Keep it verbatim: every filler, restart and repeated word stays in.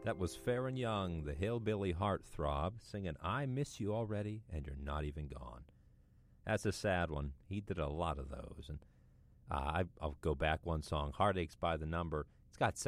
That was Farron Young, the hillbilly heartthrob, singing I Miss You Already and You're Not Even Gone. That's a sad one. He did a lot of those. And uh, I, I'll go back one song, Heartaches by the Number. It's got